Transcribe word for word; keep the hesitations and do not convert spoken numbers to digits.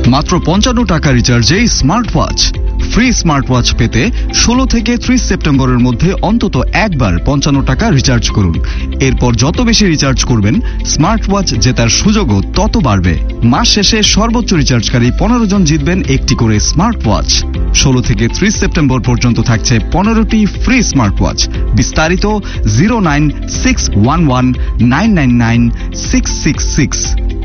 মাত্র পঞ্চান্ন টাকা রিচার্জে smart watch. Free smart watch পেতে ষোলো থেকে ত্রিশ সেপ্টেম্বরের মধ্যে অন্তত একবার পঞ্চান্ন টাকা রিচার্জ করুন। এরপর যত বেশি রিচার্জ করবেন স্মার্ট ওয়াচ জেতার সুযোগও তত বাড়বে। মাস শেষে সর্বোচ্চ রিচার্জকারী পনেরো জন জিতবেন একটি করে স্মার্ট ওয়াচ। ষোলো থেকে ত্রিশ সেপ্টেম্বর পর্যন্ত থাকছে পনেরোটি ফ্রি স্মার্ট ওয়াচ। বিস্তারিত zero nine six one one nine nine nine six six six